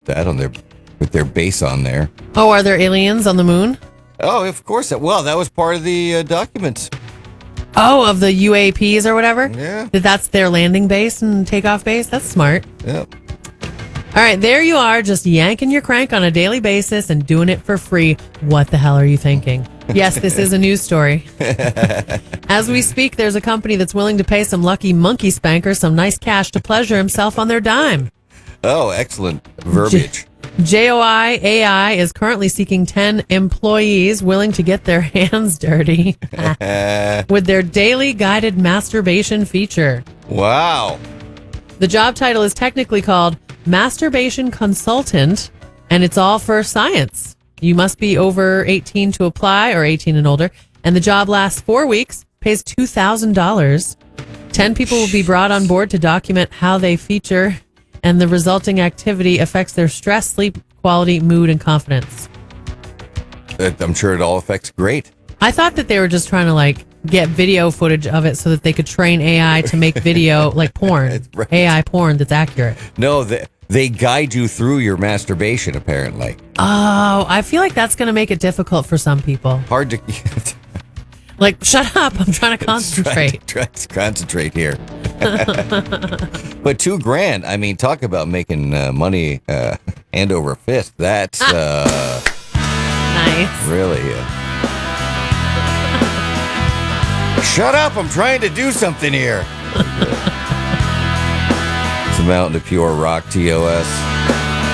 that on their with their base on there. Oh, are there aliens on the moon? Oh, of course. Well, that was part of the documents. Oh, of the UAPs or whatever? Yeah. That's their landing base and takeoff base? That's smart. Yep. All right, there you are, just yanking your crank on a daily basis and doing it for free. What the hell are you thinking? Yes, this is a news story. As we speak, there's a company that's willing to pay some lucky monkey spanker some nice cash to pleasure himself on their dime. Oh, excellent verbiage. JOI AI is currently seeking 10 employees willing to get their hands dirty with their daily guided masturbation feature. Wow. The job title is technically called Masturbation Consultant, and it's all for science. You must be over 18 to apply, or 18 and older, and the job lasts 4 weeks, pays $2,000. 10 people will be brought on board to document how they feature and the resulting activity affects their stress, sleep quality, mood, and confidence. I'm sure it all affects great. I thought that they were just trying to get video footage of it so that they could train AI to make video like porn, Right. AI porn that's accurate. No, they guide you through your masturbation, apparently. Oh, I feel like that's going to make it difficult for some people. Hard to Like, shut up, I'm trying to concentrate. try to concentrate here. But $2,000, I mean, talk about making money hand over fist. That's Nice. really Shut up, I'm trying to do something here. It's a Mountain of Pure Rock, TOS.